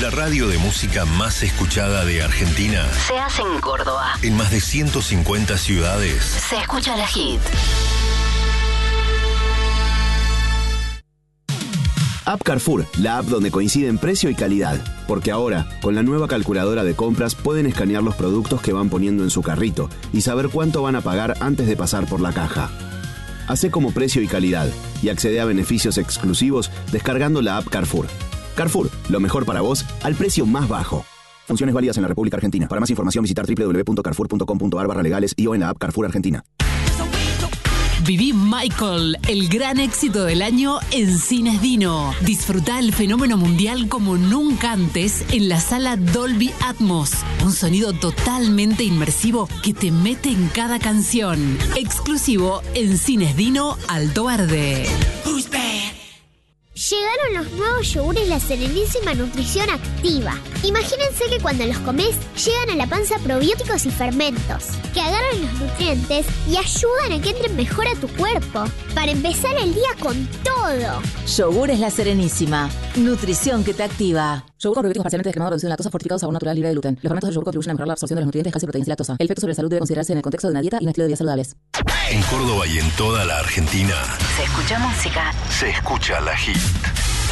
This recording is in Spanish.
La radio de música más escuchada de Argentina se hace en Córdoba. En más de 150 ciudades Se escucha la hit. App Carrefour, la app donde coinciden precio y calidad. Porque ahora, con la nueva calculadora de compras, pueden escanear los productos que van poniendo en su carrito y saber cuánto van a pagar antes de pasar por la caja. Hacé como precio y calidad y accede a beneficios exclusivos descargando la app Carrefour. Carrefour, lo mejor para vos al precio más bajo. Funciones válidas en la República Argentina. Para más información visitar www.carrefour.com.ar/legales y o en la app Carrefour Argentina. Viví Michael, el gran éxito del año en Cines Dino. Disfrutá el fenómeno mundial como nunca antes en la sala Dolby Atmos. Un sonido totalmente inmersivo que te mete en cada canción. Exclusivo en Cines Dino Alto Verde. Llegaron los nuevos yogures La Serenísima Nutrición Activa. Imagínense que cuando los comés llegan a la panza probióticos y fermentos que agarran los nutrientes y ayudan a que entren mejor a tu cuerpo para empezar el día con todo. Yogures La Serenísima. Nutrición que te activa. Yogur con probióticos parcialmente descremados reducido en lactosa, fortificado, sabor natural, libre de gluten. Los fermentos del yogur contribuyen a mejorar la absorción de los nutrientes, calcio, proteínas y lactosa. El efecto sobre la salud debe considerarse en el contexto de una dieta y un estilo de vida saludables. En Córdoba y en toda la Argentina Se escucha música. se escucha la hit.